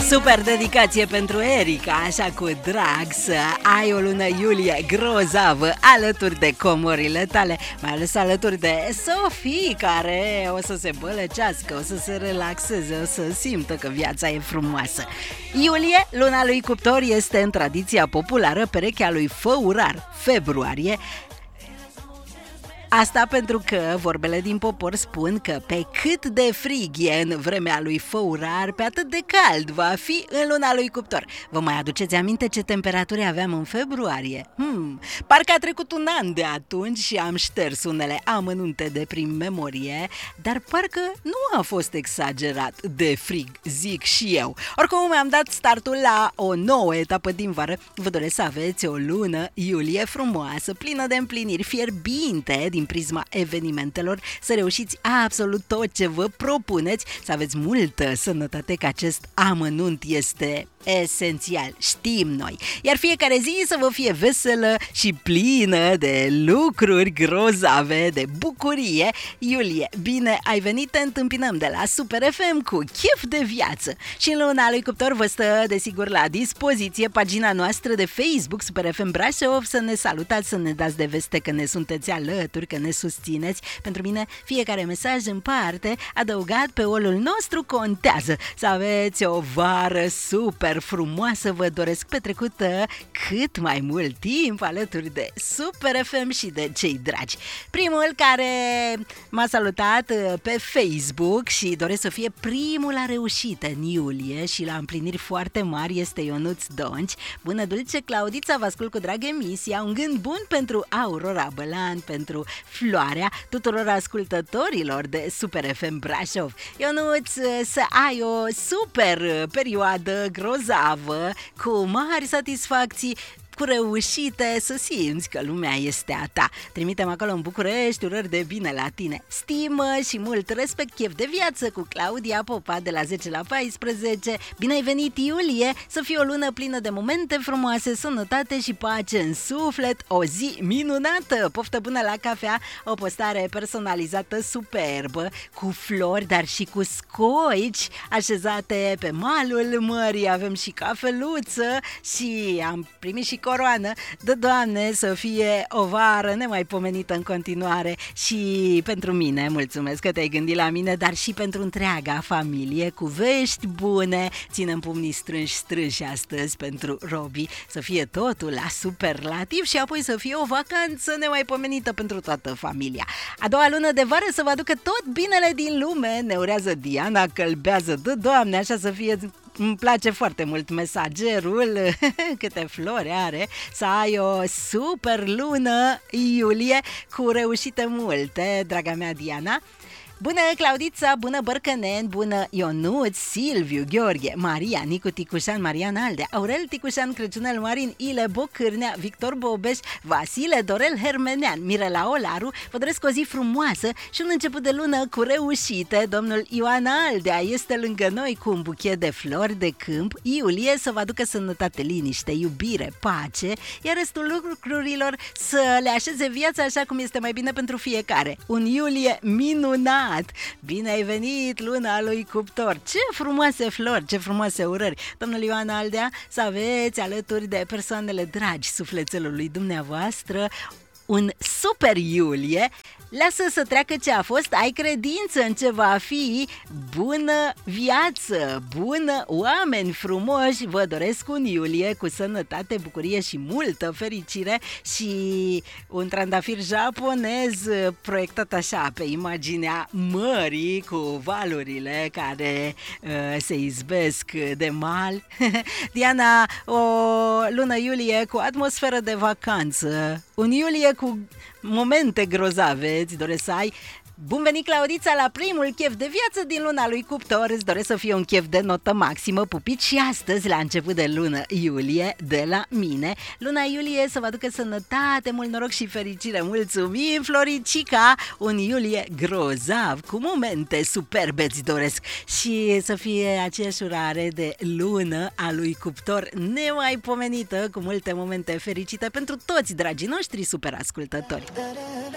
Super dedicație pentru Erica, așa cu drag să ai o lună iulie grozavă alături de comorile tale, mai ales alături de Sofie, care o să se bălăcească, o să se relaxeze, o să simtă că viața e frumoasă. Iulie, luna lui cuptor, este în tradiția populară perechea lui făurar. Februarie, asta pentru că vorbele din popor spun că pe cât de frig e în vremea lui făurar, pe atât de cald va fi în luna lui cuptor. Vă mai aduceți aminte ce temperaturi aveam în februarie? Parcă a trecut un an de atunci și am șters unele amănunte de prin memorie, dar parcă nu a fost exagerat de frig, zic și eu. Oricum am dat startul la o nouă etapă din vară. Vă doresc să aveți o lună iulie frumoasă, plină de împliniri, fierbinte din prisma evenimentelor, să reușiți absolut tot ce vă propuneți, să aveți multă sănătate, că acest amănunt este esențial, știm noi. Iar fiecare zi să vă fie veselă și plină de lucruri grozave, de bucurie. Iulie, bine ai venit, te întâmpinăm de la Super FM cu chef de viață. Și în luna lui cuptor vă stă desigur la dispoziție pagina noastră de Facebook Super FM Brașov, să ne salutați, să ne dați de veste că ne sunteți alături, că ne susțineți. Pentru mine fiecare mesaj în parte adăugat pe olul nostru contează. Să aveți o vară super frumoasă, vă doresc petrecută cât mai mult timp alături de Super FM și de cei dragi. Primul care m-a salutat pe Facebook și doresc să fie primul la reușită în iulie și la împliniri foarte mari este Ionuț Donci. Bună, dulce Claudița, vă ascult cu drag emisia. Un gând bun pentru Aurora Bălan, pentru Floarea, tuturor ascultătorilor de Super FM Brașov. Ionuț, să ai o super perioadă grozavă, cu mari satisfacții, cu reușite, să simți că lumea este a ta. Trimitem acolo în București urări de bine la tine. Stimă și mult respect, chef de viață cu Claudia Popa de la 10 la 14. Bine ai venit, iulie, să fie o lună plină de momente frumoase, sănătate și pace în suflet, o zi minunată, poftă bună la cafea, o postare personalizată superbă, cu flori, dar și cu scoici așezate pe malul mării. Avem și cafeluță și am primit și coroană. Dă, Doamne, să fie o vară nemaipomenită în continuare și pentru mine, mulțumesc că te-ai gândit la mine, dar și pentru întreaga familie, cu vești bune. Ținem pumnii strânși astăzi pentru Robi, să fie totul la superlativ și apoi să fie o vacanță nemaipomenită pentru toată familia. A doua lună de vară să vă aducă tot binele din lume, ne urează Diana Călbează. Dă, Doamne, așa să fie. Îmi place foarte mult mesagerul, câte flori are. Să ai o super lună iulie cu reușite multe, draga mea Diana. Bună Claudița, bună Bărcănen, bună Ionuț, Silviu, Gheorghe, Maria, Nicu Ticușan, Marian Aldea, Aurel Ticușan, Crăciunel Marin, Ile Bocârnea, Victor Bobeș, Vasile, Dorel Hermenean, Mirela Olaru. Vă doresc o zi frumoasă și un început de lună cu reușite. Domnul Ioan Aldea este lângă noi cu un buchet de flori de câmp. Iulie să vă aducă sănătate, liniște, iubire, pace, iar restul lucrurilor să le așeze viața așa cum este mai bine pentru fiecare. Un iulie minunat! Bine ai venit, luna lui cuptor! Ce frumoase flori, ce frumoase urări! Domnul Ioan Aldea, să aveți alături de persoanele dragi sufletelului dumneavoastră un super iulie. Lasă să treacă ce a fost, ai credință în ce va fi. Bună viață, bună oameni frumoși, vă doresc un iulie cu sănătate, bucurie și multă fericire și un trandafir japonez proiectat așa pe imaginea mării cu valurile care se izbesc de mal. Diana, o lună iulie cu atmosferă de vacanță, un iulie cu momente grozave îți doresc să ai. Bun venit, Claudița, la primul chef de viață din luna lui cuptor. Îți doresc să fie un chef de notă maximă, pupici și astăzi, la început de lună iulie, de la mine. Luna iulie să vă aducă sănătate, mult noroc și fericire. Mulțumim, Floricica! Un iulie grozav, cu momente superbe îți doresc și să fie aceeași urare de lună a lui cuptor nemaipomenită, cu multe momente fericite pentru toți dragii noștri super ascultători.